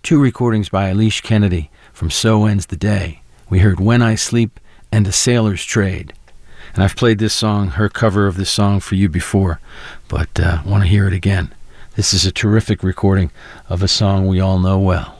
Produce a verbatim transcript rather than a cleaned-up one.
two recordings by Alicia Kennedy from So Ends the Day. We heard When I Sleep and A Sailor's Trade. And I've played this song, her cover of this song, for you before, but I uh, want to hear it again. This is a terrific recording of a song we all know well.